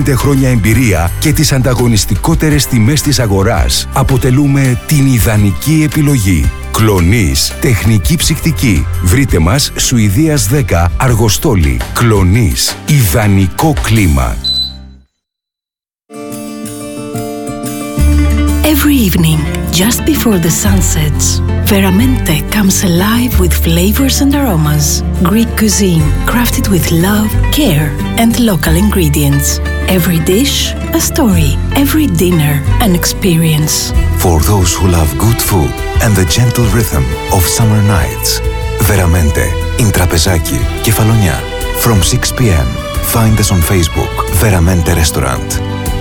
25 χρόνια εμπειρία και τις ανταγωνιστικότερες τιμές της αγοράς, αποτελούμε την ιδανική επιλογή. Κλονής Τεχνική Ψυκτική. Βρείτε μας Σουηδίας 10, Αργοστόλη. Κλονής. Ιδανικό κλίμα. Every evening, just before the sun sets, Veramente comes alive with flavors and aromas. Greek cuisine crafted with love, care, and local ingredients. Every dish, a story. Every dinner, an experience. For those who love good food and the gentle rhythm of summer nights. Veramente, in Trapezaki, Kefalonia. From 6 p.m. Find us on Facebook, Veramente Restaurant.